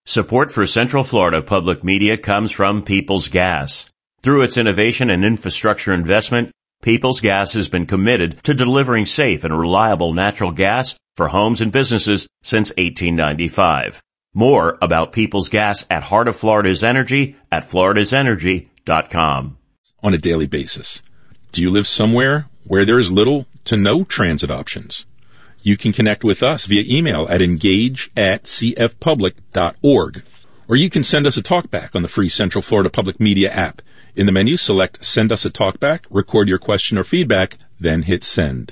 Support for Central Florida Public Media comes from Peoples Gas. Through its innovation and infrastructure investment, Peoples Gas has been committed to delivering safe and reliable natural gas for homes and businesses since 1895. More about Peoples Gas at Heart of Florida's Energy at floridasenergy.com. On a daily basis. Do you live somewhere where there is little to no transit options? You can connect with us via email at engage@cfpublic.org. Or you can send us a talkback on the free Central Florida Public Media app. In the menu, select Send Us a Talkback, record your question or feedback, then hit Send.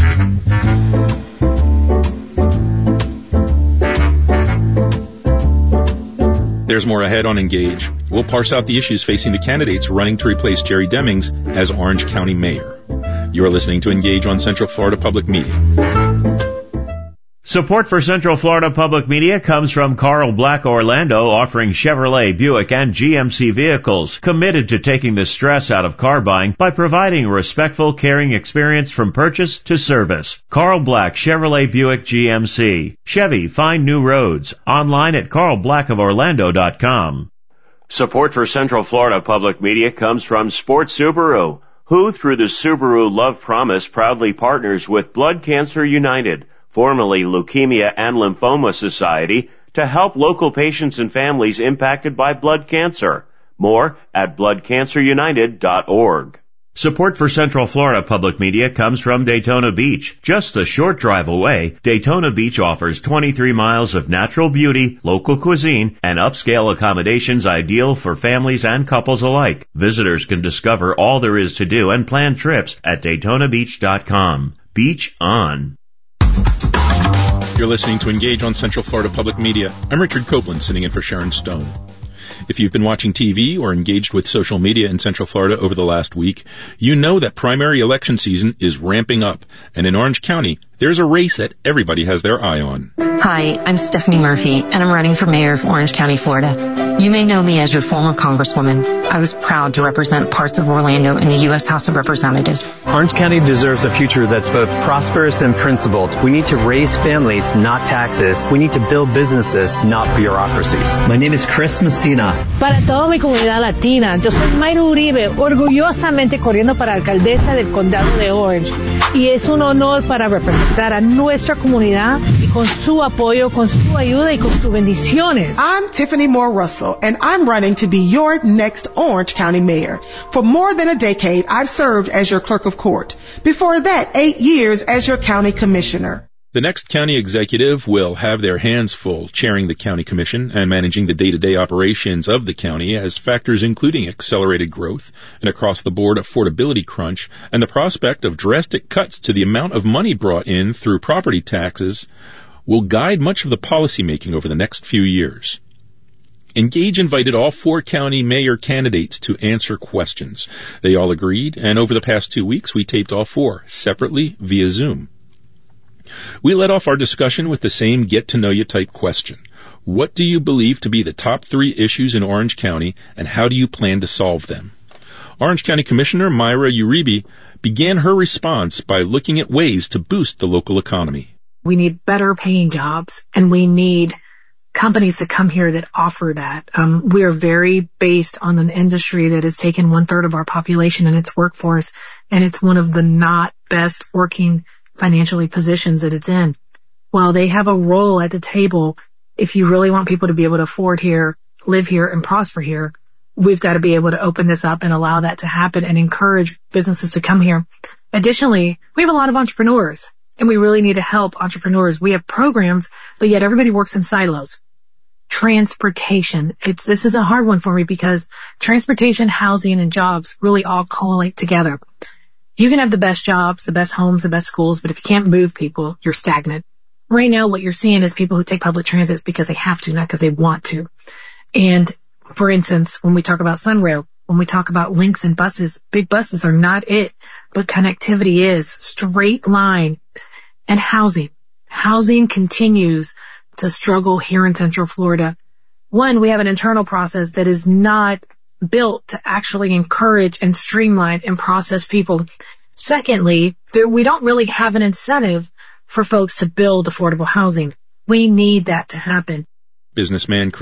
There's more ahead on Engage. We'll parse out the issues facing the candidates running to replace Jerry Demings as Orange County Mayor. You're listening to Engage on Central Florida Public Media. Support for Central Florida Public Media comes from Carl Black Orlando, offering Chevrolet, Buick, and GMC vehicles, committed to taking the stress out of car buying by providing a respectful, caring experience from purchase to service. Carl Black, Chevrolet, Buick, GMC. Chevy, find new roads. Online at carlblackoforlando.com. Support for Central Florida Public Media comes from Sports Subaru, who, through the Subaru Love Promise, proudly partners with Blood Cancer United, formerly Leukemia and Lymphoma Society, to help local patients and families impacted by blood cancer. More at bloodcancerunited.org. Support for Central Florida Public Media comes from Daytona Beach. Just a short drive away, Daytona Beach offers 23 miles of natural beauty, local cuisine, and upscale accommodations ideal for families and couples alike. Visitors can discover all there is to do and plan trips at DaytonaBeach.com. Beach on. You're listening to Engage on Central Florida Public Media. I'm Richard Copeland, sitting in for Sharon Stone. If you've been watching TV or engaged with social media in Central Florida over the last week, you know that primary election season is ramping up. And in Orange County, there's a race that everybody has their eye on. Hi, I'm Stephanie Murphy, and I'm running for mayor of Orange County, Florida. You may know me as your former congresswoman. I was proud to represent parts of Orlando in the U.S. House of Representatives. Orange County deserves a future that's both prosperous and principled. We need to raise families, not taxes. We need to build businesses, not bureaucracies. My name is Chris Messina. Para toda mi comunidad latina, yo soy Mayra Uribe, orgullosamente corriendo para alcaldesa del condado de Orange. Y es un honor para representar a nuestra comunidad y con su apoyo, con su ayuda y con sus bendiciones. I'm Tiffany Moore Russell, and I'm running to be your next Orange County Mayor. For more than a decade, I've served as your clerk of court. Before that, 8 years as your county commissioner. The next county executive will have their hands full chairing the county commission and managing the day-to-day operations of the county as factors including accelerated growth, an across-the-board affordability crunch, and the prospect of drastic cuts to the amount of money brought in through property taxes will guide much of the policymaking over the next few years. Engage invited all 4 county mayor candidates to answer questions. They all agreed, and over the past 2 weeks, we taped all 4 separately via Zoom. We led off our discussion with the same get-to-know-you type question. What do you believe to be the top 3 issues in Orange County, and how do you plan to solve them? Orange County Commissioner Mayra Uribe began her response by looking at ways to boost the local economy. We need better paying jobs, and we need companies to come here that offer that. We are very based on an industry that has taken 1/3 of our population in its workforce, and it's one of the not best working financially positions that it's in. While they have a role at the table, if you really want people to be able to afford here, live here, and prosper here, we've got to be able to open this up and allow that to happen and encourage businesses to come here. Additionally, we have a lot of entrepreneurs, and we really need to help entrepreneurs. We have programs, but yet everybody works in silos. Transportation. This is a hard one for me because transportation, housing, and jobs really all correlate together. You can have the best jobs, the best homes, the best schools, but if you can't move people, you're stagnant. Right now, what you're seeing is people who take public transit because they have to, not because they want to. And for instance, when we talk about Sunrail, when we talk about links and buses, big buses are not it, but connectivity is. Straight line. And housing. Housing continues to struggle here in Central Florida. One, we have an internal process that is not built to actually encourage and streamline and process people. Secondly, we don't really have an incentive for folks to build affordable housing. We need that to happen. Businessman